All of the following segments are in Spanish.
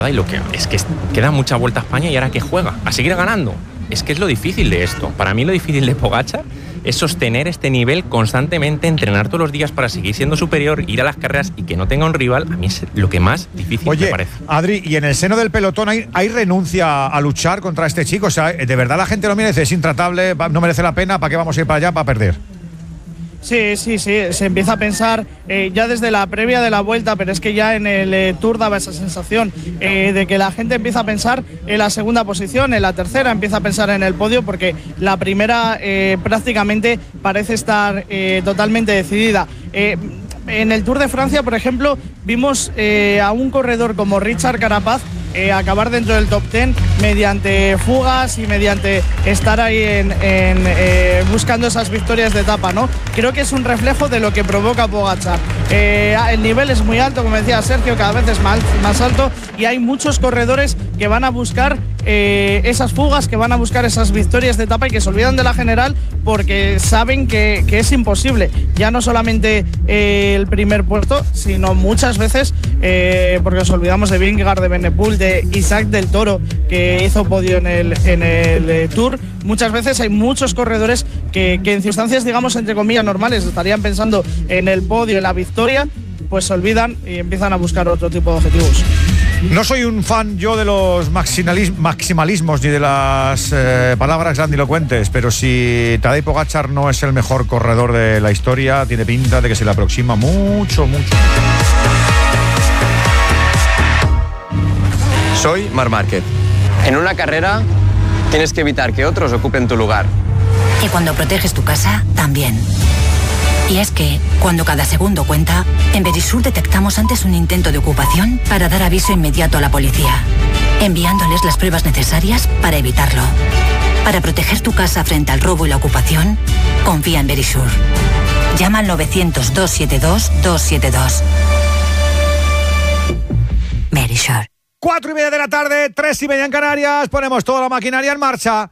Y lo que es que queda mucha vuelta a España y ahora que juega, a seguir ganando. Es que es lo difícil de esto. Para mí lo difícil de Pogačar es sostener este nivel constantemente, entrenar todos los días para seguir siendo superior, ir a las carreras y que no tenga un rival. A mí es lo que más difícil me parece. Adri, y en el seno del pelotón hay renuncia a luchar contra este chico. O sea, de verdad la gente lo merece, es intratable, no merece la pena. ¿Para qué vamos a ir para allá para perder? Sí, se empieza a pensar ya desde la previa de la vuelta, pero es que ya en el Tour daba esa sensación de que la gente empieza a pensar en la segunda posición, en la tercera empieza a pensar en el podio, porque la primera prácticamente parece estar totalmente decidida. En el Tour de Francia, por ejemplo, vimos a un corredor como Richard Carapaz acabar dentro del top 10 mediante fugas y mediante estar ahí buscando esas victorias de etapa, ¿no? Creo que es un reflejo de lo que provoca Pogačar. El nivel es muy alto, como decía Sergio, cada vez es más alto, y hay muchos corredores que van a buscar esas fugas, que van a buscar esas victorias de etapa y que se olvidan de la general porque saben que es imposible. Ya no solamente el primer puesto, sino muchas veces, porque nos olvidamos de Vingegaard, de Benepul, de Isaac del Toro, que hizo podio en el Tour. Muchas veces hay muchos corredores que en circunstancias, digamos, entre comillas normales, estarían pensando en el podio, en la victoria, pues se olvidan y empiezan a buscar otro tipo de objetivos. No soy un fan yo de los maximalismos ni de las palabras grandilocuentes, pero si Tadej Pogačar no es el mejor corredor de la historia, tiene pinta de que se le aproxima mucho. Soy Marc Márquez. En una carrera tienes que evitar que otros ocupen tu lugar. Y cuando proteges tu casa, también. Y es que, cuando cada segundo cuenta, en Verisur detectamos antes un intento de ocupación para dar aviso inmediato a la policía, enviándoles las pruebas necesarias para evitarlo. Para proteger tu casa frente al robo y la ocupación, confía en Verisur. Llama al 900-272-272. Verisur. 4:30 de la tarde, 3:30 en Canarias. Ponemos toda la maquinaria en marcha.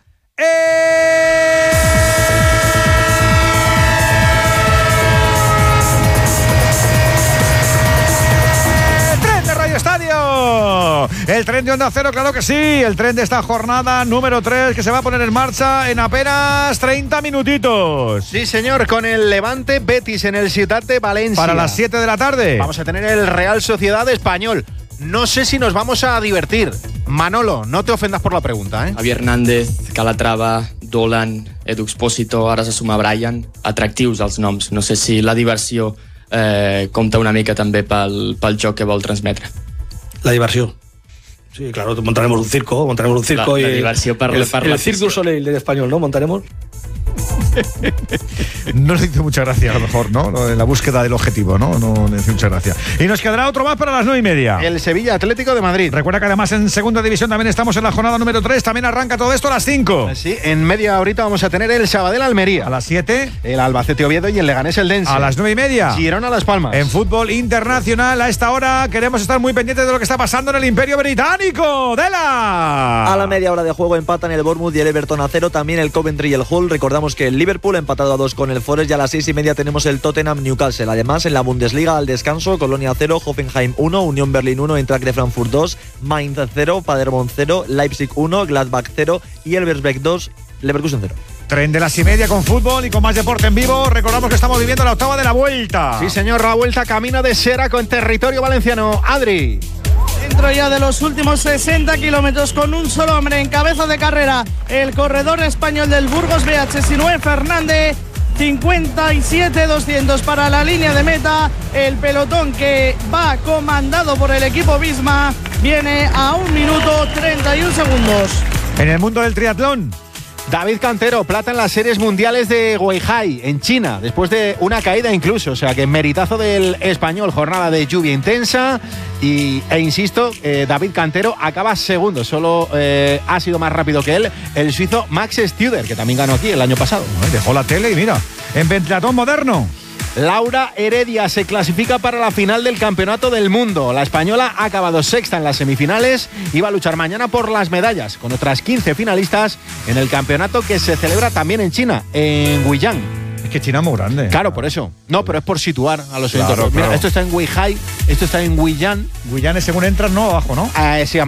Estadio, el tren de Onda Cero, claro que sí, el tren de esta jornada número 3 que se va a poner en marcha en apenas 30 minutitos. Sí, señor, con el Levante Betis en el Ciutat de Valencia. Para las 7 de la tarde. Vamos a tener el Real Sociedad Español. No sé si nos vamos a divertir. Manolo, no te ofendas por la pregunta, ¿eh? Javier Hernández, Calatrava, Dolan, Edu Expósito, ara se suma Brian. Atractius els noms. No sé si la diversió compta una mica també pel joc que vol transmetre. La diversión. Sí, claro, montaremos un circo la diversión para el Cirque du Soleil del español, ¿no? Montaremos. No le hizo mucha gracia, a lo mejor, ¿no? En la búsqueda del objetivo, no le hizo mucha gracia. Y nos quedará otro más para las 9:30. El Sevilla Atlético de Madrid. Recuerda que además en segunda división también estamos en la jornada número 3. También arranca todo esto a las 5. Sí, en media horita vamos a tener el Sabadell Almería. A las 7. El Albacete Oviedo y el Leganés Eldense. A las 9:30. Girona Las Palmas. En fútbol internacional, a esta hora queremos estar muy pendientes de lo que está pasando en el Imperio Británico. ¡Dela! A la media hora de juego empatan el Bournemouth y el Everton a 0. También el Coventry y el Hull. Recordamos que el Liverpool empatado a 2 con el Forest, y a las 6:30 tenemos el Tottenham Newcastle. Además, en la Bundesliga, al descanso, Colonia 0, Hoffenheim 1, Unión Berlín 1, Eintracht de Frankfurt 2, Mainz 0, Paderborn 0, Leipzig 1, Gladbach 0 y Elversberg 2, Leverkusen 0. Tren de las 6:30 con fútbol y con más deporte en vivo. Recordamos que estamos viviendo la octava de la Vuelta. Sí, señor, la Vuelta camino de Seraco en territorio valenciano. Adri. Dentro ya de los últimos 60 kilómetros, con un solo hombre en cabeza de carrera, el corredor español del Burgos BH, Sinué Fernández. 57-200 para la línea de meta. El pelotón que va comandado por el equipo Visma viene a 1 minuto 31 segundos. En el mundo del triatlón, David Cantero, plata en las series mundiales de Weihai, en China, después de una caída incluso. O sea que meritazo del español, jornada de lluvia intensa. E insisto, David Cantero acaba segundo. Solo ha sido más rápido que él el suizo Max Studer, que también ganó aquí el año pasado. Dejó la tele y mira, en pentatlón moderno. Laura Heredia se clasifica para la final del Campeonato del Mundo. La española ha acabado sexta en las semifinales y va a luchar mañana por las medallas, con otras 15 finalistas en el campeonato que se celebra también en China, en Guiyang. Es que China es muy grande. Claro, por eso. No, pero es por situar a los Claro, oyentes. Mira, claro. esto está en Weihai, esto está en Guiyang. Guiyang es según entras, no abajo, ¿no? Sí,